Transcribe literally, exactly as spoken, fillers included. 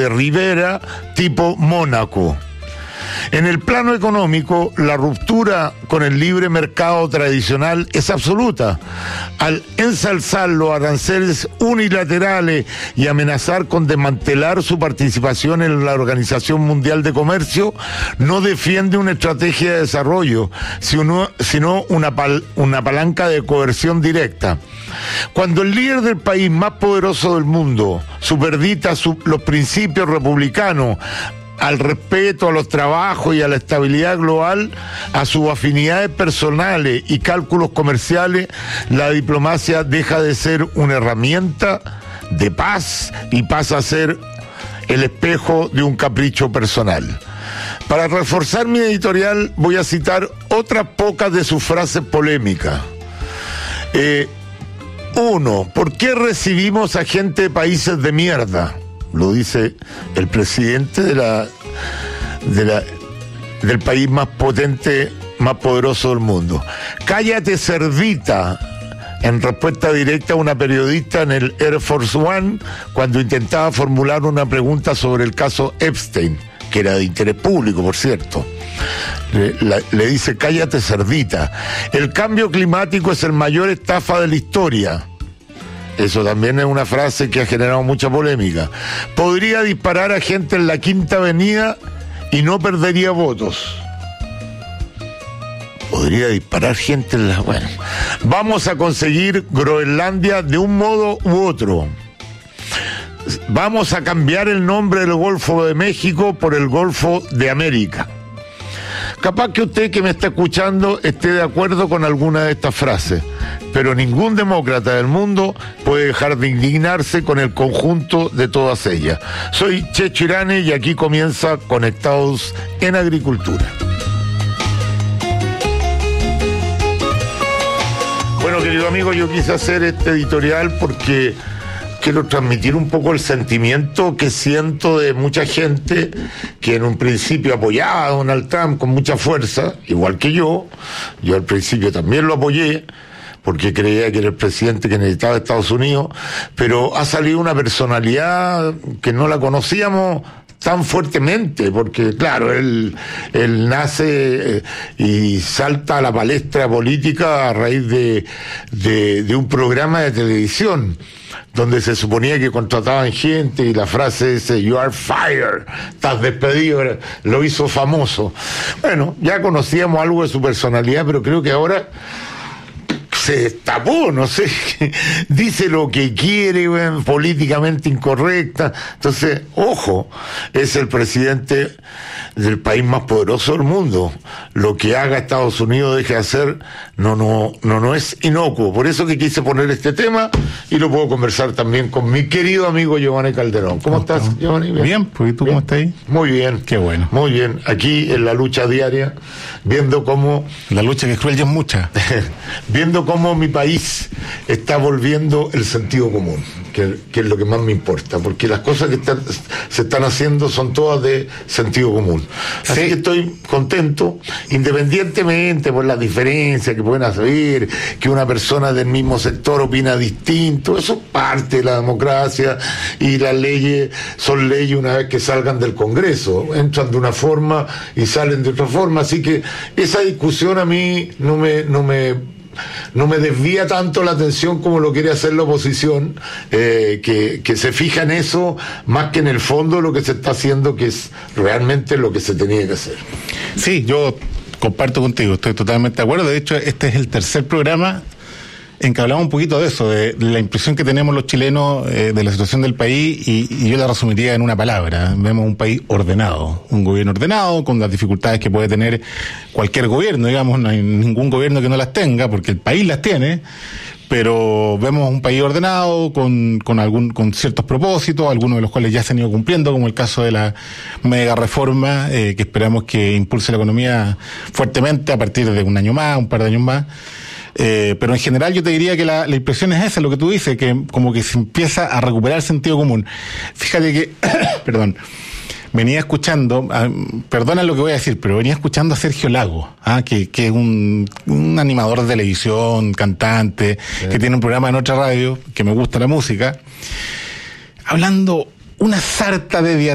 de Rivera tipo Mónaco. En el plano económico, la ruptura con el libre mercado tradicional es absoluta. Al ensalzar los aranceles unilaterales y amenazar con desmantelar su participación en la Organización Mundial de Comercio, no defiende una estrategia de desarrollo, sino, sino una, pal, una palanca de coerción directa. Cuando el líder del país más poderoso del mundo superdita su, los principios republicanos, al respeto a los trabajos y a la estabilidad global, a sus afinidades personales y cálculos comerciales, la diplomacia deja de ser una herramienta de paz y pasa a ser el espejo de un capricho personal. Para reforzar mi editorial voy a citar otras pocas de sus frases polémicas. Eh, uno, ¿por qué recibimos a gente de países de mierda? Lo dice el presidente de la, de la, del país más potente, más poderoso del mundo. Cállate, cerdita, en respuesta directa a una periodista en el Air Force One cuando intentaba formular una pregunta sobre el caso Epstein, que era de interés público, por cierto. Le, la, le dice, cállate, cerdita. El cambio climático es el mayor estafa de la historia. Eso también es una frase que ha generado mucha polémica. Podría disparar a gente en la Quinta Avenida y no perdería votos. Podría disparar gente en la... Bueno, vamos a conseguir Groenlandia de un modo u otro. Vamos a cambiar el nombre del Golfo de México por el Golfo de América. Capaz que usted que me está escuchando esté de acuerdo con alguna de estas frases, pero ningún demócrata del mundo puede dejar de indignarse con el conjunto de todas ellas. Soy Checho Irane y aquí comienza Conectados en Agricultura. Bueno, querido amigo, yo quise hacer este editorial porque quiero transmitir un poco el sentimiento que siento de mucha gente que en un principio apoyaba a Donald Trump con mucha fuerza, igual que yo. Yo al principio también lo apoyé, porque creía que era el presidente que necesitaba Estados Unidos, pero ha salido una personalidad que no la conocíamos tan fuertemente, porque claro, él, él nace y salta a la palestra política a raíz de, de, de un programa de televisión donde se suponía que contrataban gente y la frase ese, you are fired, estás despedido, lo hizo famoso. Bueno, ya conocíamos algo de su personalidad, pero creo que ahora se destapó, no sé, dice lo que quiere, bueno, políticamente incorrecta. Entonces, ojo, es el presidente del país más poderoso del mundo. Lo que haga Estados Unidos, deje de hacer, no, no, no, no es inocuo. Por eso que quise poner este tema y lo puedo conversar también con mi querido amigo Giovanni Calderón. ¿Cómo estás, Giovanni? Bien, bien, pues, ¿y tú bien? ¿Cómo estás ahí? Muy bien. Qué bueno. Muy bien. Aquí en la lucha diaria, viendo cómo... La lucha que es cruel ya es mucha. Viendo cómo mi país está volviendo el sentido común, que, que es lo que más me importa, porque las cosas que están, se están haciendo son todas de sentido común. Así sí. que estoy contento, independientemente por las diferencias que pueden haber, que una persona del mismo sector opina distinto, eso es parte de la democracia, y las leyes son leyes una vez que salgan del Congreso, entran de una forma y salen de otra forma, así que esa discusión a mí no me, no me no me desvía tanto la atención como lo quiere hacer la oposición, eh, que, que se fija en eso más que en el fondo de lo que se está haciendo, que es realmente lo que se tenía que hacer. Sí, yo comparto contigo, estoy totalmente de acuerdo. De hecho, este es el tercer programa en que hablamos un poquito de eso, de la impresión que tenemos los chilenos eh, de la situación del país, y, y yo la resumiría en una palabra: vemos un país ordenado, un gobierno ordenado, con las dificultades que puede tener cualquier gobierno, digamos, no hay ningún gobierno que no las tenga, porque el país las tiene, pero vemos un país ordenado, con, con algún, con ciertos propósitos, algunos de los cuales ya se han ido cumpliendo, como el caso de la mega reforma, eh, que esperamos que impulse la economía fuertemente a partir de un año más, un par de años más. Eh, pero en general yo te diría que la, la impresión es esa, lo que tú dices, que como que se empieza a recuperar el sentido común. Fíjate que, perdón, venía escuchando, ah, perdona lo que voy a decir, pero venía escuchando a Sergio Lago, ah, que, que es un, un animador de televisión, cantante, sí, que tiene un programa en otra radio, que me gusta la música, hablando una sarta de